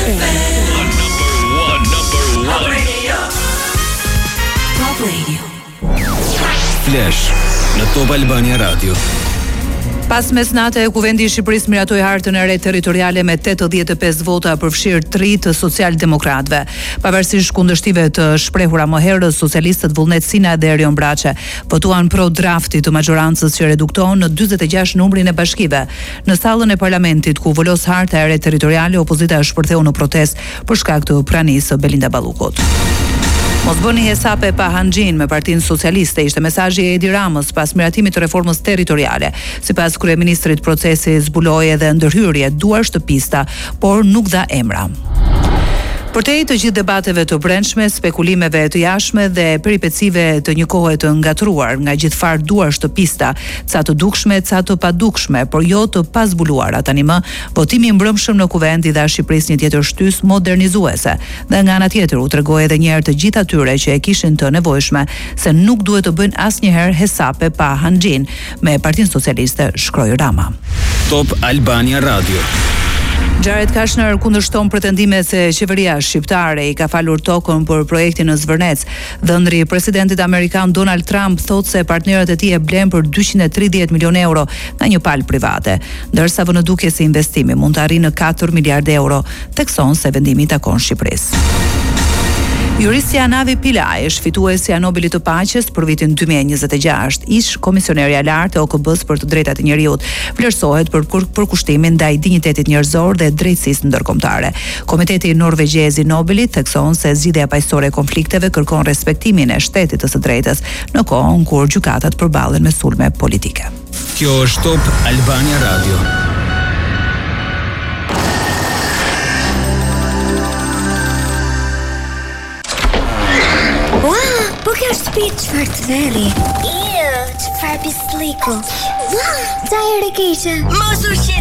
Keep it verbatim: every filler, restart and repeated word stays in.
one, number one. Radio. Top Radio. Flash në Top Albania Radio. Pas mesnate, Kuvendi i Shqipërisë miratoi hartën e re territoriale me tetëdhjetë e pesë vota përfshirë tri të socialdemokratëve. Pavarësisht kundërshtive të shprehura më herët, socialistët Vullnet Sina dhe Erion Braçe votuan pro draftit të majorancës që redukton në dyzet e gjashtë numrin e bashkive. Në sallën e parlamentit ku volos harta e re territoriale, opozita shpërtheu në protestë për shkak të pranisë së Belinda Ballukut. Mos bëni hesape pa Hanxhin me Partinë Socialiste, ishte mesazhi i Edi Ramës pas miratimit të reformës territoriale. Sipas kryeministrit, procesi zbuloi edhe ndërhyrje duar shtëpista, por nuk dha emra. Përtej të gjithë debateve të brendshme, spekulimeve të jashtme dhe peripecive të një kohe të ngatruar nga gjithfar duar shtëpista, ca të dukshme, ca të padukshme, por jo të pazbuluara tani më, votimi i mbrëmshëm në Kuvend i dha Shqipërisë një tjetër shtys modernizuese. Dhe nga ana tjetër u tregoi edhe një herë të gjithë atyre që e kishin të nevojshme se nuk duhet të bëjnë asnjëherë hesape pa Hanxhin me Partinë Socialiste, shkroi Rama. Top Albania Radio. Jared Kushner kundërshton pretendimet se qeveria shqiptare i ka falur tokën për projektin në Zvërnec. Dhëndri i presidentit amerikan Donald Trump thotë se partnerët e tij e blen për dyqind e tridhjetë milionë euro nga një palë private, ndërsa vënë duke se investimi mund të arrijë në katër miliardë euro, thekson se vendimi i takon Shqipërisë. Juristja Navi Pillay është fituesja e Nobelit të Paqes për vitin dy mijë e njëzet e gjashtë. Ish komisionerja e lartë e O K B-s për të drejtat e njerëzit vlerësohet për përkushtimin ndaj dinjitetit njerëzor dhe drejtësisë ndërkombëtare. Komiteti norvegjez i Nobelit thekson se zgjidhja paqësore e konflikteve kërkon respektimin e shtetit të së drejtës në kohën kur gjykatat përballen me sulme politike. Kjo është Top Albania Radio. Kjo shtëpi çfarë të veri? Jo, çfarë pisliku? Ua, ca herë keqe. Mos u shqetëso.